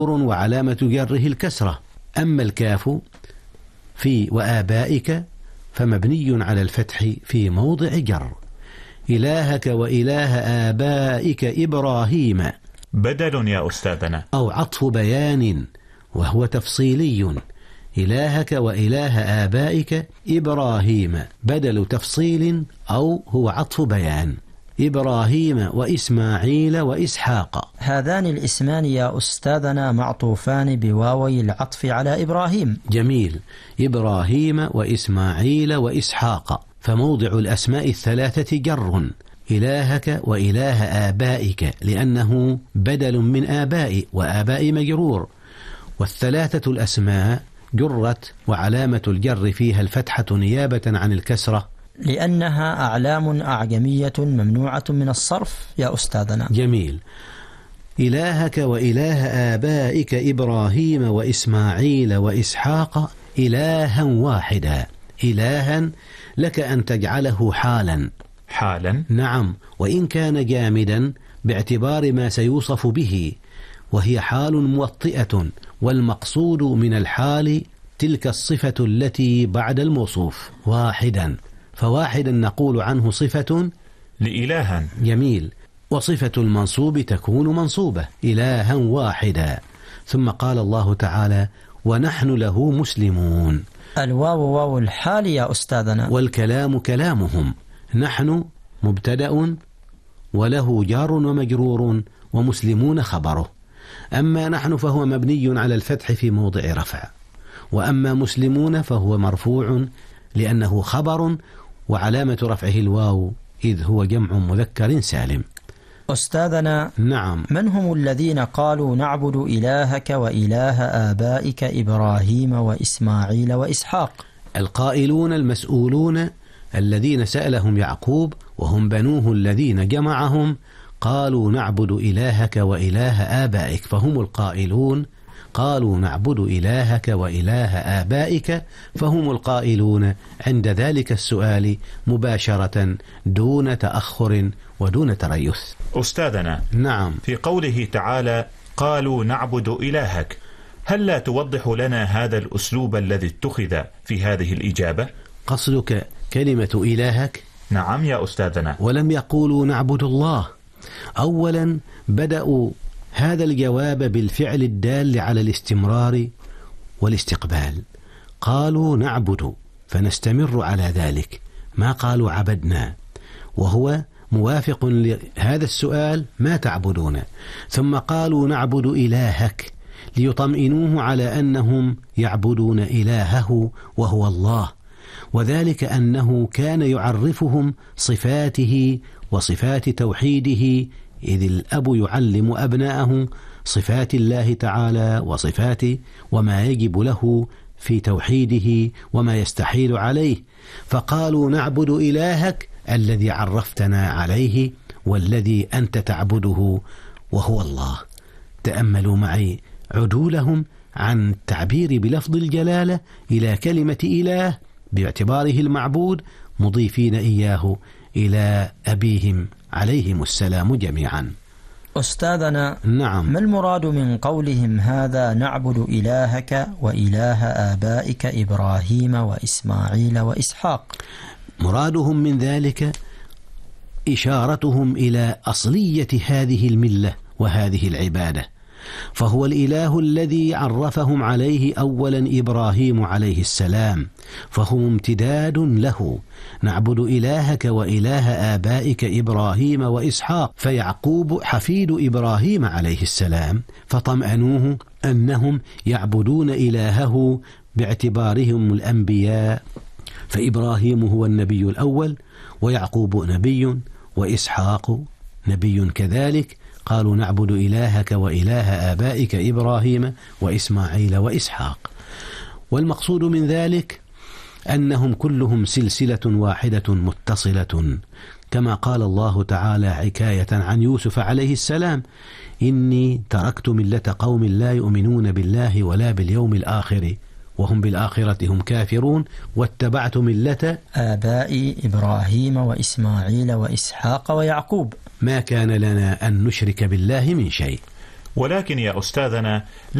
وعلامة جره الكسرة. أما الكاف في وآبائك فمبني على الفتح في موضع جر. إلهك وإله آبائك إبراهيم بدل يا أستاذنا أو عطف بيان وهو تفصيلي. إلهك وإله آبائك إبراهيم بدل تفصيل أو هو عطف بيان. إبراهيم وإسماعيل وإسحاق. هذان الاسمان يا أستاذنا معطوفان بواوي العطف على إبراهيم. جميل. إبراهيم وإسماعيل وإسحاق، فموضع الأسماء الثلاثة جر. إلهك وإله آبائك لأنه بدل من آباء، وآباء مجرور، والثلاثة الأسماء جرت وعلامة الجر فيها الفتحة نيابة عن الكسرة لأنها أعلام أعجمية ممنوعة من الصرف يا أستاذنا. جميل. إلهك وإله آبائك إبراهيم وإسماعيل وإسحاق إلها واحدا. إلها لك أن تجعله حالا. حالا؟ نعم، وإن كان جامدا باعتبار ما سيوصف به، وهي حال موطئة، والمقصود من الحال تلك الصفة التي بعد الموصوف. واحدا، فواحدا نقول عنه صفة لإلها. جميل. وصفة المنصوب تكون منصوبة إلها واحدا. ثم قال الله تعالى ونحن له مسلمون. الواو واو الحال يا أستاذنا. والكلام كلامهم. نحن مبتدأ وله جار ومجرور ومسلمون خبره. أما نحن فهو مبني على الفتح في موضع رفع، وأما مسلمون فهو مرفوع لأنه خبر وعلامة رفعه الواو إذ هو جمع مذكر سالم. أستاذنا، نعم. من هم الذين قالوا نعبد إلهك وإله آبائك إبراهيم وإسماعيل وإسحاق؟ القائلون المسؤولون الذين سألهم يعقوب وهم بنوه الذين جمعهم قالوا نعبد إلهك وإله آبائك، فهم القائلون. قالوا نعبد إلهك وإله آبائك، فهم القائلون عند ذلك السؤال مباشرة دون تأخر ودون تريث. أستاذنا، نعم. في قوله تعالى قالوا نعبد إلهك، هل لا توضح لنا هذا الأسلوب الذي اتخذ في هذه الإجابة؟ قصدك كلمة إلهك؟ نعم يا أستاذنا. ولم يقولوا نعبد الله. أولا بدأوا هذا الجواب بالفعل الدال على الاستمرار والاستقبال. قالوا نعبد فنستمر على ذلك، ما قالوا عبدنا، وهو موافق لهذا السؤال ما تعبدون. ثم قالوا نعبد إلهك ليطمئنوه على أنهم يعبدون إلهه وهو الله، وذلك أنه كان يعرفهم صفاته وصفات توحيده، إذ الأب يعلم أبناءه صفات الله تعالى وصفاته وما يجب له في توحيده وما يستحيل عليه. فقالوا نعبد إلهك الذي عرفتنا عليه والذي أنت تعبده وهو الله. تأملوا معي عدولهم عن التعبير بلفظ الجلالة إلى كلمة إله باعتباره المعبود، مضيفين إياه إلى أبيهم عليهم السلام جميعا. أستاذنا، نعم. ما المراد من قولهم هذا نعبد إلهك وإله آبائك إبراهيم وإسماعيل وإسحاق؟ مرادهم من ذلك إشارتهم إلى أصلية هذه الملة وهذه العبادة، فهو الإله الذي عرفهم عليه أولا إبراهيم عليه السلام، فهم امتداد له. نعبد إلهك وإله آبائك إبراهيم وإسحاق، فيعقوب حفيد إبراهيم عليه السلام، فطمأنوه أنهم يعبدون إلهه باعتبارهم الأنبياء، فإبراهيم هو النبي الأول، ويعقوب نبي، وإسحاق نبي كذلك. قالوا نعبد إلهك وإله آبائك إبراهيم وإسماعيل وإسحاق. والمقصود من ذلك أنهم كلهم سلسلة واحدة متصلة، كما قال الله تعالى حكاية عن يوسف عليه السلام: إني تركت ملة قوم لا يؤمنون بالله ولا باليوم الآخر وهم بالآخرة هم كافرون واتبعت ملة آبائي إبراهيم وإسماعيل وإسحاق ويعقوب. ما كان لنا أن نشرك بالله من شيء. ولكن يا أستاذنا